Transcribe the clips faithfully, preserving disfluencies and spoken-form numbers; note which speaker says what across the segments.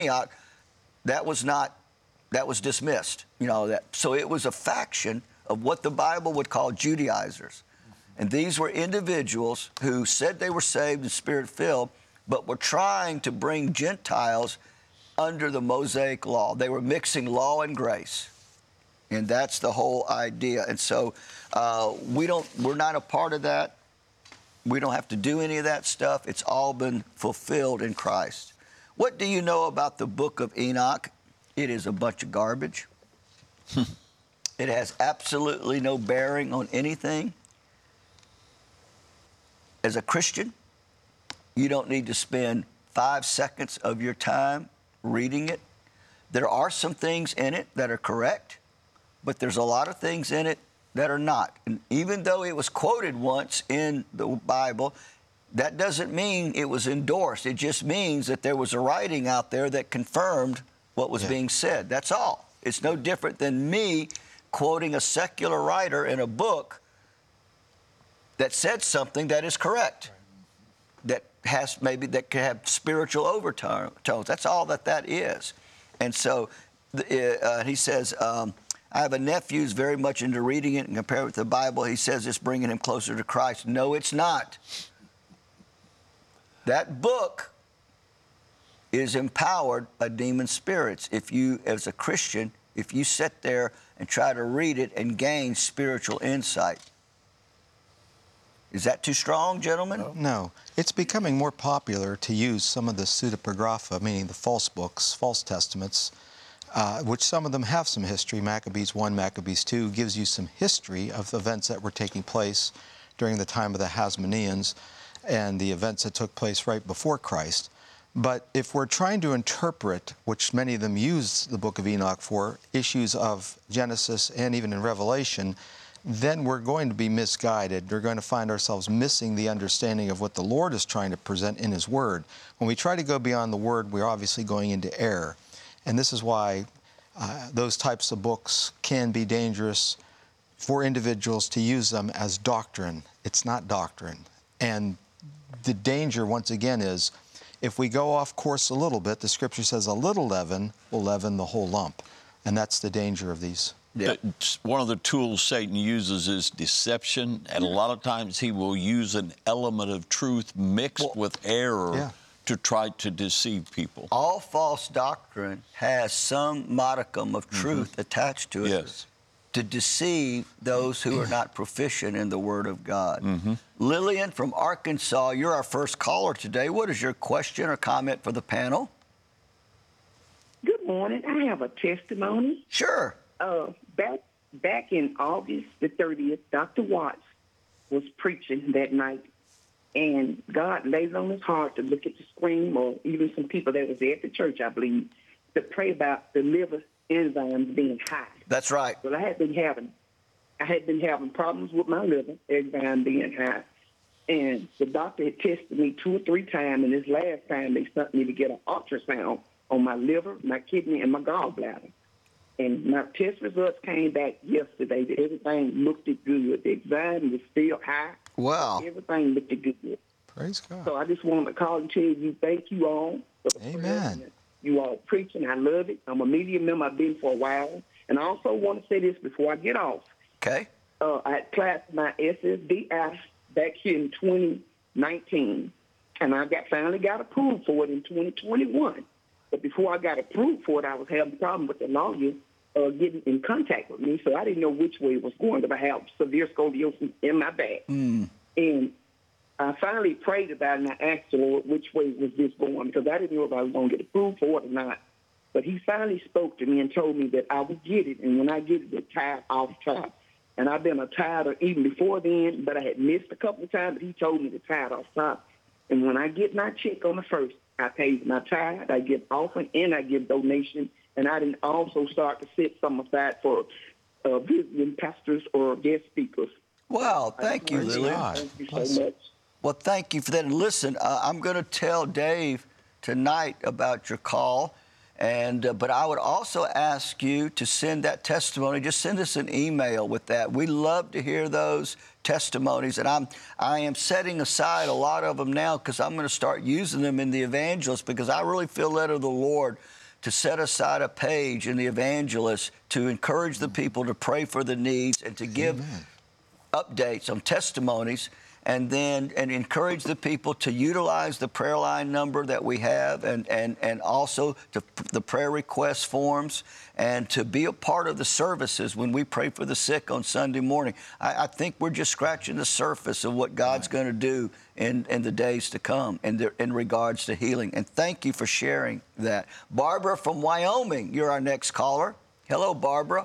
Speaker 1: Antioch, that was not, that was dismissed. You know, that, so it was a faction of what the Bible would call Judaizers. And these were individuals who said they were saved and Spirit-filled, but were trying to bring Gentiles under the Mosaic law. They were mixing law and grace. And that's the whole idea. And so uh, we don't, we're not a part of that. We don't have to do any of that stuff. It's all been fulfilled in Christ. What do you know about the book of Enoch? It is a bunch of garbage. It has absolutely no bearing on anything. As a Christian, you don't need to spend five seconds of your time reading it. There are some things in it that are correct, but there's a lot of things in it that are not. And even though it was quoted once in the Bible, that doesn't mean it was endorsed. It just means that there was a writing out there that confirmed what was yeah. being said. That's all. It's no different than me quoting a secular writer in a book that said something that is correct, that has maybe that could have spiritual overtones. That's all that that is. And so uh, he says, um, I have a nephew who's very much into reading it and compare it with the Bible. He says it's bringing him closer to Christ. No, it's not. That book is empowered by demon spirits. If you, as a Christian, if you sit there and try to read it and gain spiritual insight. Is that too strong, gentlemen?
Speaker 2: No. It's becoming more popular to use some of the pseudepigrapha, meaning the false books, false testaments, uh, which some of them have some history. Maccabees one, Maccabees two gives you some history of events that were taking place during the time of the Hasmoneans and the events that took place right before Christ. But if we're trying to interpret, which many of them use the book of Enoch for, issues of Genesis and even in Revelation, then we're going to be misguided. We're going to find ourselves missing the understanding of what the Lord is trying to present in His Word. When we try to go beyond the Word, we're obviously going into error. And this is why uh, those types of books can be dangerous for individuals to use them as doctrine. It's not doctrine. And the danger, once again, is if we go off course a little bit, the Scripture says a little leaven will leaven the whole lump. And that's the danger of these.
Speaker 3: Yeah. One of the tools Satan uses is deception, and a lot of times he will use an element of truth mixed well, with error yeah. to try to deceive people.
Speaker 1: All false doctrine has some modicum of truth mm-hmm. attached to it
Speaker 3: yes.
Speaker 1: to deceive those who are not proficient in the Word of God.
Speaker 3: Mm-hmm.
Speaker 1: Lillian from Arkansas, you're our first caller today. What is your question or comment for the panel?
Speaker 4: Good morning. I have a testimony.
Speaker 1: Sure.
Speaker 4: Uh, back back in August the thirtieth, Doctor Watts was preaching that night, and God laid it on his heart to look at the screen, or even some people that was there at the church, I believe, to pray about the liver enzymes being high.
Speaker 1: That's right.
Speaker 4: Well, I had been having, I had been having problems with my liver enzyme being high, and the doctor had tested me two or three times, and this last time they sent me to get an ultrasound on my liver, my kidney, and my gallbladder. And my test results came back yesterday. Everything looked good. The exam was still high.
Speaker 1: Wow.
Speaker 4: Everything looked good.
Speaker 2: Praise God.
Speaker 4: So I just wanted to call and tell you thank you all for the
Speaker 2: Amen.
Speaker 4: prayer. You all preaching. I love it. I'm a media member. I've been for a while. And I also want to say this before I get off.
Speaker 1: Okay.
Speaker 4: Uh, I had classed my S S D I back here in twenty nineteen. And I got finally got approved for it in twenty twenty-one. But before I got approved for it, I was having a problem with the lawyer uh, getting in contact with me, so I didn't know which way it was going because I have severe scoliosis in my back.
Speaker 1: Mm.
Speaker 4: And I finally prayed about it, and I asked the Lord which way was this going because I didn't know if I was going to get approved for it or not. But He finally spoke to me and told me that I would get it, and when I get it, it's tied off top. And I've been a tither even before then, but I had missed a couple of times, but He told me to tie it off top. And when I get my check on the first, I pay my tithe, I give offering, and I give donation. And I didn't also start to set some aside for uh, visiting pastors or guest speakers.
Speaker 1: Wow, thank you, Lily.
Speaker 4: Thank you so much.
Speaker 1: Well, thank you for that. And listen, uh, I'm going to tell Dave tonight about your call, And uh, but I would also ask you to send that testimony. Just send us an email with that. We love to hear those testimonies, and I'm I am setting aside a lot of them now because I'm going to start using them in the evangelist, because I really feel led of the Lord to set aside a page in the evangelist to encourage the people to pray for the needs and to give Amen. Updates on testimonies, and then and encourage the people to utilize the prayer line number that we have, and and and also to the prayer request forms, and to be a part of the services when we pray for the sick on Sunday morning. I, I think we're just scratching the surface of what God's right. going to do in, in the days to come in, the, in regards to healing. And thank you for sharing that. Barbara from Wyoming, you're our next caller. Hello, Barbara.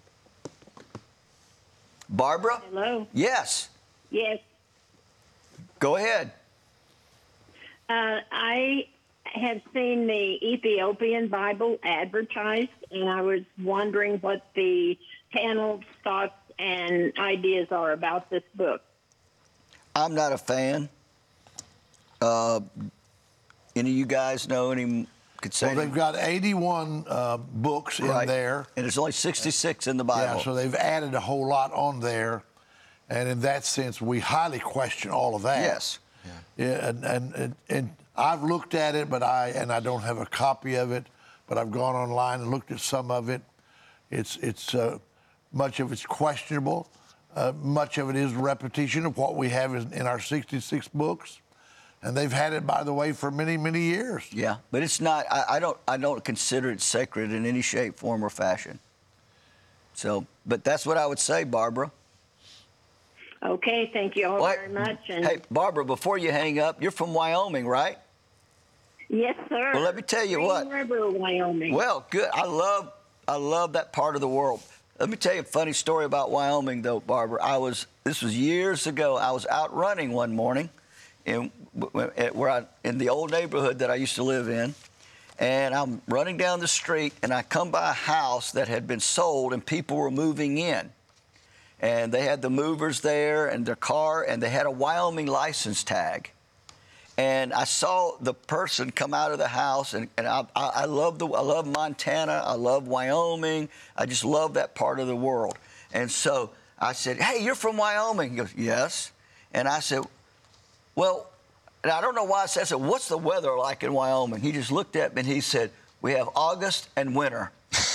Speaker 1: Barbara?
Speaker 5: Hello.
Speaker 1: Yes.
Speaker 5: Yes.
Speaker 1: Go ahead.
Speaker 5: Uh, I have seen the Ethiopian Bible advertised, and I was wondering what the panel's thoughts and ideas are about this book.
Speaker 1: I'm not a fan. Uh, any of you guys know any? Could say
Speaker 6: well, they've got eighty-one uh, books in
Speaker 1: right.
Speaker 6: there.
Speaker 1: And there's only sixty-six in the Bible.
Speaker 6: Yeah, so they've added a whole lot on there. And in that sense, we highly question all of that.
Speaker 1: Yes.
Speaker 6: Yeah. Yeah, and, and, and, and I've looked at it, but I and I don't have a copy of it, but I've gone online and looked at some of it. It's, it's uh, much of it's questionable. Uh, much of it is repetition of what we have in, in our sixty-six books. And they've had it, by the way, for many, many years.
Speaker 1: Yeah, but it's not. I, I don't. I don't consider it sacred in any shape, form, or fashion. So, but that's what I would say, Barbara.
Speaker 5: Okay, thank you all
Speaker 1: well,
Speaker 5: very much. And
Speaker 1: hey, Barbara, before you hang up, you're from Wyoming, right?
Speaker 5: Yes, sir.
Speaker 1: Well, let me tell you
Speaker 5: Green
Speaker 1: what.
Speaker 5: River, Wyoming.
Speaker 1: Well, good. I love. I love that part of the world. Let me tell you a funny story about Wyoming, though, Barbara. I was. This was years ago. I was out running one morning. In, where I, in the old neighborhood that I used to live in, and I'm running down the street, and I come by a house that had been sold, and people were moving in. And they had the movers there and their car, and they had a Wyoming license tag. And I saw the person come out of the house, and, and I, I, I love the I love Montana, I love Wyoming, I just love that part of the world. And so I said, "Hey, you're from Wyoming?" He goes, "Yes." And I said, "Well," and I don't know why I said, I said, "What's the weather like in Wyoming?" He just looked at me and he said, "We have August and winter."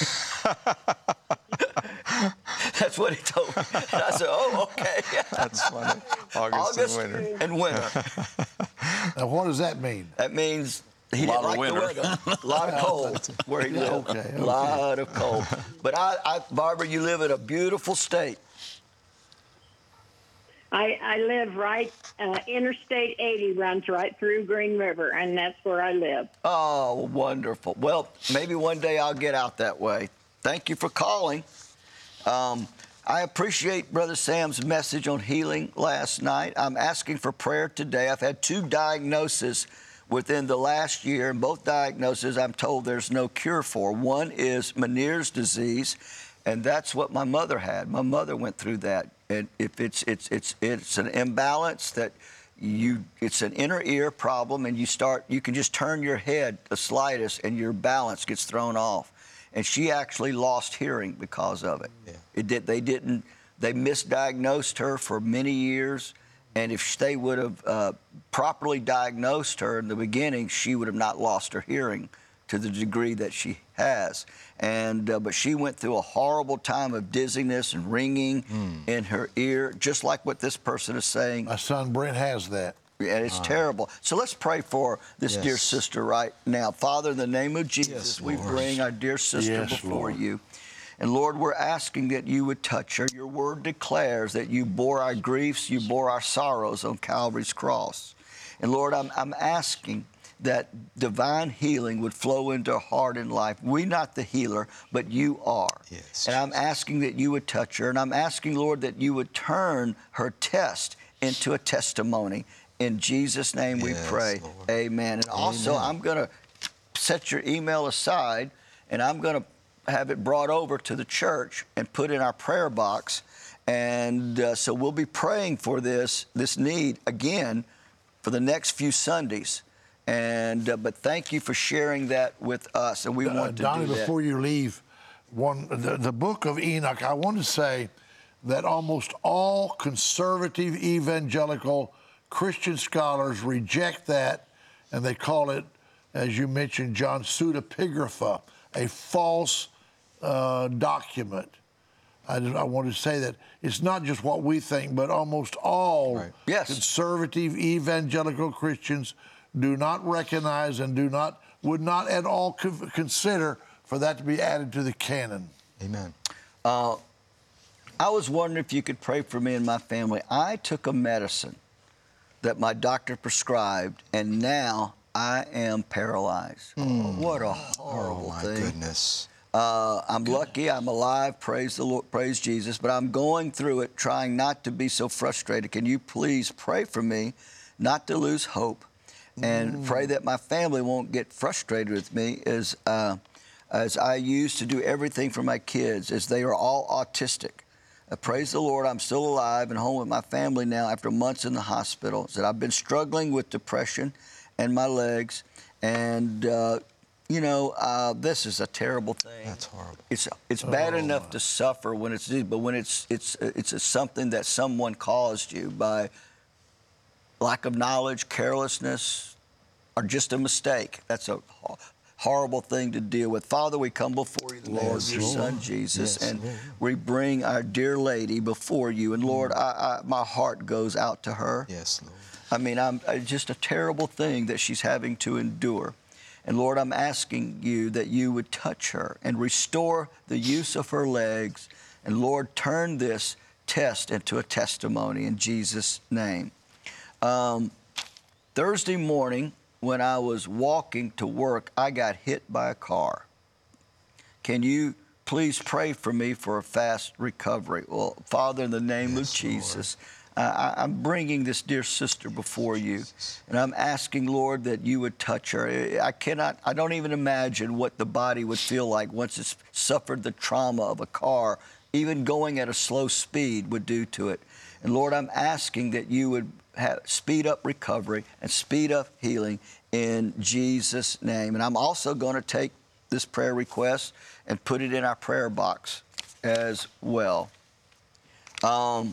Speaker 1: That's what he told me. And I said, "Oh, okay."
Speaker 2: That's funny. August,
Speaker 1: August
Speaker 2: and winter.
Speaker 1: and winter.
Speaker 6: Now, what does that mean?
Speaker 1: That means he didn't like the weather. A lot of cold where he lived.
Speaker 6: Okay, okay.
Speaker 1: A lot of cold. But I, I, Barbara, you live in a beautiful state.
Speaker 5: I, I live right, uh, Interstate eighty runs right through Green River, and that's where I live.
Speaker 1: Oh, wonderful. Well, maybe one day I'll get out that way. Thank you for calling. Um, I appreciate Brother Sam's message on healing last night. I'm asking for prayer today. I've had two diagnoses within the last year, and both diagnoses I'm told there's no cure for. One is Meniere's disease, and that's what my mother had. My mother went through that. And if it's it's it's it's an imbalance that you it's an inner ear problem, and you start you can just turn your head the slightest and your balance gets thrown off. And she actually lost hearing because of it. Yeah. It did they didn't they misdiagnosed her for many years, and if they would have uh, properly diagnosed her in the beginning, she would have not lost her hearing to the degree that she has. And uh, but she went through a horrible time of dizziness and ringing mm. in her ear, just like what this person is saying.
Speaker 6: My son Brent has that.
Speaker 1: And it's uh, terrible. So let's pray for this yes. dear sister right now. Father, in the name of Jesus, yes, we bring our dear sister yes, before Lord. you. And Lord, we're asking that you would touch her. Your word declares that you bore our griefs, you bore our sorrows on Calvary's cross. And Lord, I'm, I'm asking that divine healing would flow into her heart and life. We're not the healer, but you are. Yes, and I'm asking that you would touch her. And I'm asking, Lord, that you would turn her test into a testimony. In Jesus' name we yes, pray. Lord. Amen. And Amen. Also, I'm going to set your email aside, and I'm going to have it brought over to the church and put in our prayer box. And uh, so we'll be praying for this, this need again for the next few Sundays. And uh, but thank you for sharing that with us, and we
Speaker 6: Uh,
Speaker 1: want to
Speaker 6: Donnie,
Speaker 1: do that.
Speaker 6: before you leave, one the, the book of Enoch, I want to say that almost all conservative evangelical Christian scholars reject that, and they call it, as you mentioned, John, pseudepigrapha, a false uh, document. I, I want to say that it's not just what we think, but almost all
Speaker 2: Right.
Speaker 1: Yes.
Speaker 6: conservative evangelical Christians do not recognize and do not would not at all co- consider for that to be added to the canon.
Speaker 2: Amen.
Speaker 1: Uh, I was wondering if you could pray for me and my family. I took a medicine that my doctor prescribed, and now I am paralyzed. Oh, what a horrible
Speaker 2: Oh, my
Speaker 1: thing.
Speaker 2: goodness.
Speaker 1: Uh, I'm lucky I'm alive, praise the Lord, praise Jesus, but I'm going through it trying not to be so frustrated. Can you please pray for me not to lose hope and
Speaker 6: Mm.
Speaker 1: pray that my family won't get frustrated with me as, uh, as I used to do everything for my kids, as they are all autistic. Uh, praise the Lord, I'm still alive and home with my family now after months in the hospital. Said I've been struggling with depression and my legs, and uh, you know, uh, this is a terrible thing.
Speaker 2: That's horrible.
Speaker 1: It's it's bad enough to suffer when it's but when it's it's it's a, something that someone caused you by lack of knowledge, carelessness, or just a mistake. That's a ho- horrible thing to deal with. Father, we come before you, Lord,
Speaker 2: Yes,
Speaker 1: your
Speaker 2: Lord.
Speaker 1: Son Jesus,
Speaker 2: Yes,
Speaker 1: and
Speaker 2: Lord.
Speaker 1: we bring our dear lady before you. And Lord, I, I, my heart goes out to her.
Speaker 2: Yes, Lord.
Speaker 1: I mean, I'm it's just a terrible thing that she's having to endure. And Lord, I'm asking you that you would touch her and restore the use of her legs. And Lord, turn this test into a testimony in Jesus' name. Um, Thursday morning, when I was walking to work, I got hit by a car. Can you please pray for me for a fast recovery? Well, Father, in the name
Speaker 2: Yes,
Speaker 1: of Jesus, I, I'm bringing this dear sister before you, and I'm asking, Lord, that you would touch her. I cannot, I don't even imagine what the body would feel like once it's suffered the trauma of a car. Even going at a slow speed would do to it. And Lord, I'm asking that you would have, speed up recovery and speed up healing in Jesus' name. And I'm also going to take this prayer request and put it in our prayer box as well. Um,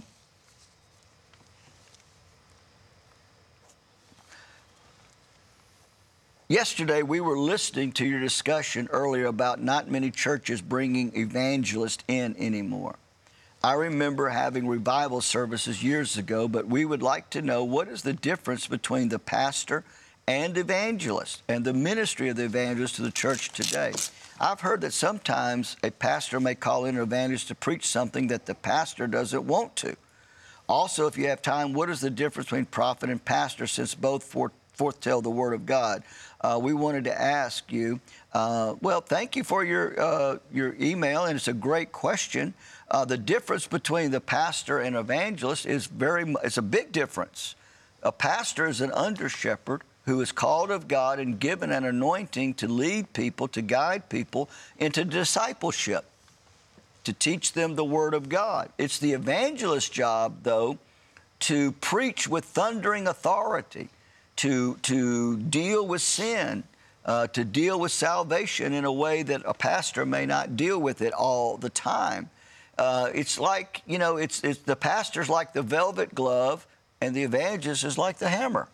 Speaker 1: Yesterday, we were listening to your discussion earlier about not many churches bringing evangelists in anymore. I remember having revival services years ago, but we would like to know what is the difference between the pastor and evangelist and the ministry of the evangelist to the church today. I've heard that sometimes a pastor may call in an evangelist to preach something that the pastor doesn't want to. Also, if you have time, what is the difference between prophet and pastor, since both fore- foretell the word of God? Uh, we wanted to ask you, uh, well, thank you for your, uh, your email, and it's a great question. Uh, the difference between the pastor and evangelist is very, mu- it's a big difference. A pastor is an under shepherd who is called of God and given an anointing to lead people, to guide people into discipleship, to teach them the word of God. It's the evangelist's job, though, to preach with thundering authority, to, to deal with sin, uh, to deal with salvation in a way that a pastor may not deal with it all the time. Uh, it's like, you know, it's, it's the pastor's like the velvet glove, and the evangelist is like the hammer.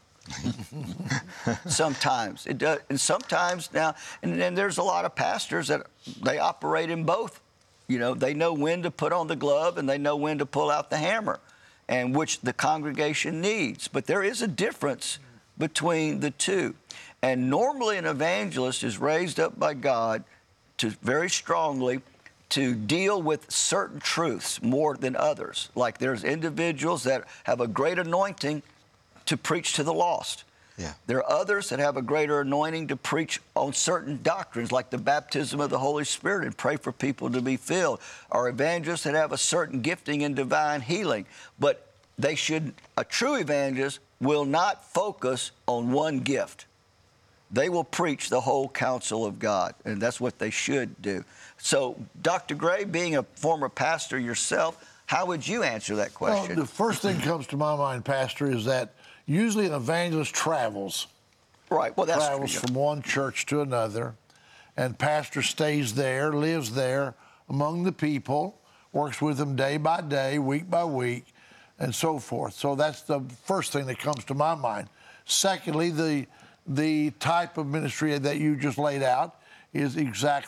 Speaker 1: Sometimes it does, and sometimes now, and then there's a lot of pastors that they operate in both. You know, they know when to put on the glove and they know when to pull out the hammer, and which the congregation needs. But there is a difference between the two. And normally an evangelist is raised up by God to very strongly to deal with certain truths more than others. Like there's individuals that have a great anointing to preach to the lost.
Speaker 2: Yeah.
Speaker 1: There are others that have a greater anointing to preach on certain doctrines, like the baptism of the Holy Spirit, and pray for people to be filled. Or evangelists that have a certain gifting in divine healing. But they should, a true evangelist will not focus on one gift. They will preach the whole counsel of God, and that's what they should do. So, Doctor Gray, being a former pastor yourself, how would you answer that question?
Speaker 6: Well, the first thing that comes to my mind, Pastor, is that usually an evangelist travels.
Speaker 1: Right. Well, that's
Speaker 6: travels
Speaker 1: yeah.
Speaker 6: from one church to another, and pastor stays there, lives there among the people, works with them day by day, week by week, and so forth. So that's the first thing that comes to my mind. Secondly, the the type of ministry that you just laid out is exactly